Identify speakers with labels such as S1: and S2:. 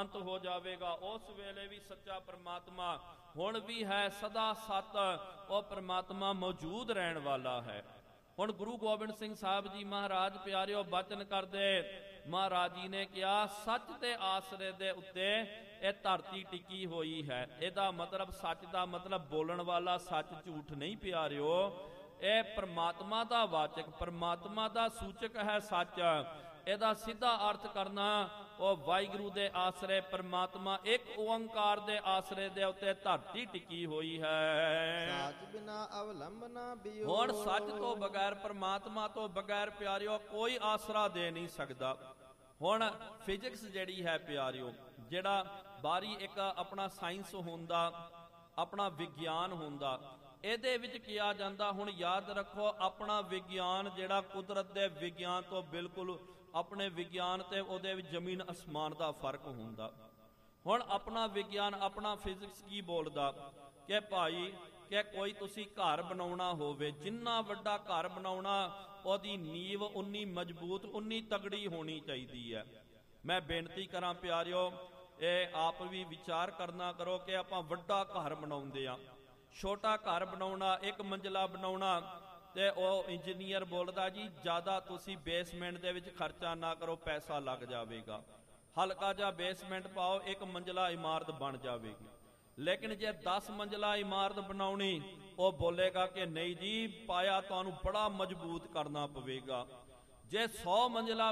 S1: ਅੰਤ ਹੋ ਜਾਵੇਗਾ। ਉਸ ਵੇਲੇ ਵੀ ਸੱਚਾ ਪ੍ਰਮਾਤਮਾ ਹੁਣ ਵੀ ਹੈ, ਸਦਾ ਸਤ ਉਹ ਪ੍ਰਮਾਤਮਾ ਮੌਜੂਦ ਰਹਿਣ ਵਾਲਾ ਹੈ। ਹੁਣ ਗੁਰੂ ਗੋਬਿੰਦ ਸਿੰਘ ਸਾਹਿਬ ਜੀ ਮਹਾਰਾਜ ਪਿਆਰਿਓ ਬਚਨ ਕਰਦੇ, ਮਹਾਰਾਜ ਜੀ ਨੇ ਕਿਹਾ ਸੱਚ ਦੇ ਆਸਰੇ ਦੇ ਉੱਤੇ ਇਹ ਧਰਤੀ ਟਿਕੀ ਹੋਈ ਹੈ। ਇਹਦਾ ਮਤਲਬ ਸੱਚ ਦਾ ਮਤਲਬ ਬੋਲਣ ਵਾਲਾ, ਸੱਚ ਝੂਠ ਨਹੀਂ ਪਿਆਰਿਓ। ਇਹ ਪ੍ਰਮਾਤਮਾ ਦਾ ਵਾਚਕ, ਪ੍ਰਮਾਤਮਾ ਦਾ ਸੂਚਕ ਹੈ ਸੱਚ। ਇਹਦਾ ਸਿੱਧਾ ਅਰਥ ਕਰਨਾ ਉਹ ਵਾਹਿਗੁਰੂ ਦੇ ਆਸਰੇ, ਪ੍ਰਮਾਤਮਾ ਇੱਕ ਓੰਕਾਰ ਦੇ ਆਸਰੇ ਦੇ ਉੱਤੇ ਧਰਤੀ ਟਿਕੀ ਹੋਈ ਹੈ।
S2: ਸਾਚ ਬਿਨਾ ਅਵਲੰਬਨਾ ਬਿਯੋ।
S1: ਹੁਣ ਸੱਚ ਤੋਂ ਬਗੈਰ, ਪ੍ਰਮਾਤਮਾ ਤੋਂ ਬਗੈਰ ਪਿਆਰਿਓ ਕੋਈ ਆਸਰਾ ਦੇ ਨਹੀਂ ਸਕਦਾ। ਹੁਣ ਫਿਜ਼ਿਕਸ ਜਿਹੜੀ ਹੈ ਪਿਆਰਿਓ, ਜਿਹੜਾ ਬਾਹਰੀ ਇੱਕ ਆਪਣਾ ਸਾਇੰਸ ਹੁੰਦਾ, ਆਪਣਾ ਵਿਗਿਆਨ ਹੁੰਦਾ, ਇਹਦੇ ਵਿੱਚ ਕਿਹਾ ਜਾਂਦਾ, ਹੁਣ ਯਾਦ ਰੱਖੋ ਆਪਣਾ ਵਿਗਿਆਨ ਜਿਹੜਾ ਕੁਦਰਤ ਦੇ ਵਿਗਿਆਨ ਤੋਂ ਬਿਲਕੁਲ, ਆਪਣੇ ਵਿਗਿਆਨ ਤੇ ਉਹਦੇ ਵਿੱਚ ਜ਼ਮੀਨ ਅਸਮਾਨ ਦਾ ਫਰਕ ਹੁੰਦਾ। ਹੁਣ ਆਪਣਾ ਵਿਗਿਆਨ, ਆਪਣਾ ਫਿਜ਼ਿਕਸ ਕੀ ਬੋਲਦਾ ਕਿ ਭਾਈ ਕਿ ਕੋਈ ਤੁਸੀਂ ਘਰ ਬਣਾਉਣਾ ਹੋਵੇ, ਜਿੰਨਾ ਵੱਡਾ ਘਰ ਬਣਾਉਣਾ ਉਹਦੀ ਨੀਂਵ ਉਨੀ ਮਜ਼ਬੂਤ, ਉਨੀ ਤਗੜੀ ਹੋਣੀ ਚਾਹੀਦੀ ਹੈ। ਮੈਂ ਬੇਨਤੀ ਕਰਾਂ ਪਿਆਰਿਓ, ਇਹ ਆਪ ਵੀ ਵਿਚਾਰ ਕਰਨਾ ਕਰੋ ਕਿ ਆਪਾਂ ਵੱਡਾ ਘਰ ਬਣਾਉਂਦੇ ਆ, ਛੋਟਾ ਘਰ ਬਣਾਉਣਾ, ਇੱਕ ਮੰਜ਼ਲਾ ਬਣਾਉਣਾ, ਤੇ ਉਹ ਇੰਜੀਨੀਅਰ ਬੋਲਦਾ ਜੀ ਜ਼ਿਆਦਾ ਤੁਸੀਂ ਬੇਸਮੈਂਟ ਦੇ ਵਿੱਚ ਖਰਚਾ ਨਾ ਕਰੋ, ਪੈਸਾ ਲੱਗ ਜਾਵੇਗਾ, ਹਲਕਾ ਜਿਹਾ ਬੇਸਮੈਂਟ ਪਾਓ, ਇੱਕ ਮੰਜ਼ਲਾ ਇਮਾਰਤ ਬਣ ਜਾਵੇਗੀ। ਲੇਕਿਨ ਜੇ 10 ਮੰਜ਼ਲਾ ਇਮਾਰਤ ਬਣਾਉਣੀ, ਉਹ ਬੋਲੇਗਾ ਕਿ ਨਹੀਂ ਜੀ ਪਾਇਆ ਤੁਹਾਨੂੰ ਬੜਾ ਮਜ਼ਬੂਤ ਕਰਨਾ ਪਵੇਗਾ। ਜੇ 100 ਮੰਜ਼ਲਾ